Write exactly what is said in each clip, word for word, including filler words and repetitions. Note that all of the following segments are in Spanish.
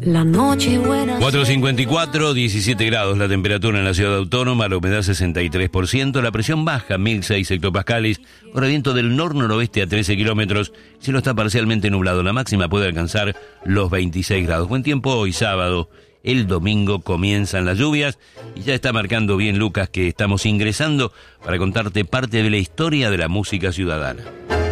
La noche buena. cuatro cincuenta y cuatro, diecisiete grados la temperatura en la ciudad autónoma, la humedad sesenta y tres por ciento, la presión baja mil seis hectopascales, por viento del nor-noroeste a trece kilómetros, el cielo está parcialmente nublado, la máxima puede alcanzar los veintiséis grados. Buen tiempo hoy sábado, el domingo comienzan las lluvias y ya está marcando bien Lucas que estamos ingresando para contarte parte de la historia de la música ciudadana.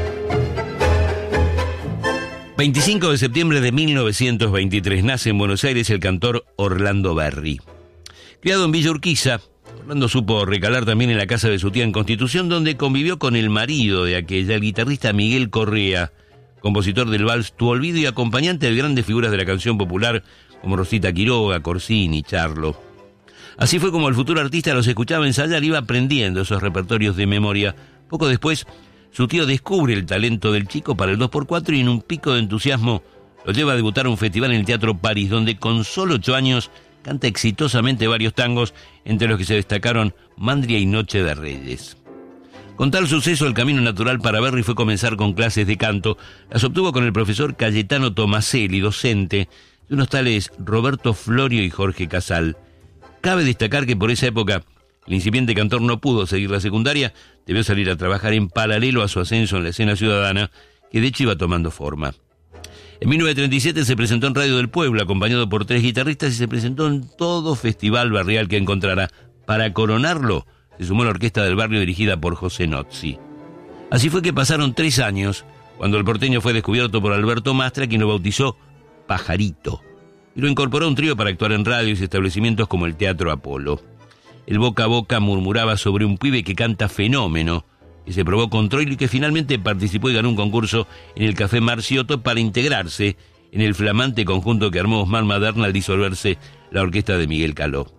veinticinco de septiembre de mil novecientos veintitrés nace en Buenos Aires el cantor Orlando Berri. Criado en Villa Urquiza, Orlando supo recalar también en la casa de su tía en Constitución, donde convivió con el marido de aquella, el guitarrista Miguel Correa, compositor del vals Tu Olvido y acompañante de grandes figuras de la canción popular como Rosita Quiroga, Corsini, Charlo. Así fue como el futuro artista los escuchaba ensayar y iba aprendiendo esos repertorios de memoria. Poco después, su tío descubre el talento del chico para el dos por cuatro y en un pico de entusiasmo lo lleva a debutar a un festival en el Teatro París, donde con solo ocho años canta exitosamente varios tangos, entre los que se destacaron Mandria y Noche de Reyes. Con tal suceso, el camino natural para Berri fue comenzar con clases de canto. Las obtuvo con el profesor Cayetano Tomaselli, docente de unos tales Roberto Florio y Jorge Casal. Cabe destacar que por esa época el incipiente cantor no pudo seguir la secundaria, debió salir a trabajar en paralelo a su ascenso en la escena ciudadana, que de hecho iba tomando forma. En mil novecientos treinta y siete se presentó en Radio del Pueblo, acompañado por tres guitarristas, y se presentó en todo festival barrial que encontrara. Para coronarlo, se sumó la orquesta del barrio dirigida por José Nozzi. Así fue que pasaron tres años, cuando el porteño fue descubierto por Alberto Mastra, quien lo bautizó Pajarito, y lo incorporó a un trío para actuar en radios y establecimientos como el Teatro Apolo. El boca a boca murmuraba sobre un pibe que canta fenómeno, que se probó con Troilo y que finalmente participó y ganó un concurso en el Café Marciotto para integrarse en el flamante conjunto que armó Osmar Maderna al disolverse la orquesta de Miguel Caló.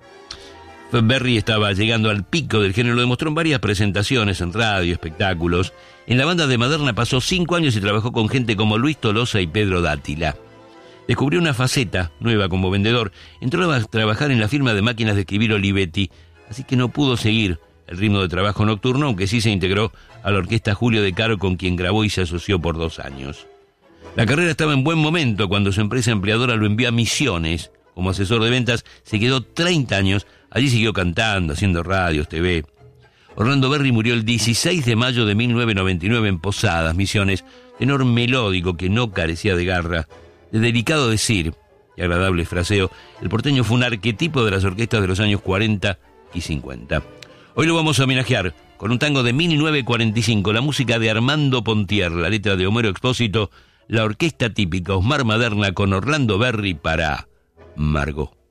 Berri estaba llegando al pico del género, lo demostró en varias presentaciones en radio, espectáculos. En la banda de Maderna pasó cinco años y trabajó con gente como Luis Tolosa y Pedro Dátila. Descubrió una faceta nueva como vendedor, entró a trabajar en la firma de máquinas de escribir Olivetti, así que no pudo seguir el ritmo de trabajo nocturno, aunque sí se integró a la orquesta Julio De Caro, con quien grabó y se asoció por dos años. La carrera estaba en buen momento cuando su empresa empleadora lo envió a Misiones como asesor de ventas. Se quedó treinta años, allí siguió cantando, haciendo radios, T V. Orlando Berri murió el dieciséis de mayo de mil novecientos noventa y nueve en Posadas, Misiones, tenor melódico que no carecía de garra, de delicado decir y agradable fraseo. El porteño fue un arquetipo de las orquestas de los años cuarenta y cincuenta. Hoy lo vamos a homenajear con un tango de mil novecientos cuarenta y cinco, la música de Armando Pontier, la letra de Homero Expósito, la orquesta típica Osmar Maderna con Orlando Berri para Margot.